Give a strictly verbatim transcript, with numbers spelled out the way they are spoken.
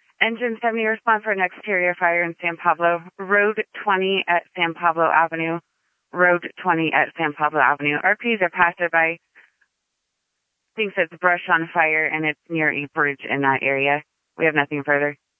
Engine seventy, respond for an exterior fire in San Pablo. Road twenty at San Pablo Avenue. Road twenty at San Pablo Avenue. R Ps are passerby. Thinks it's brush on fire and it's near a bridge in that area. We have nothing further.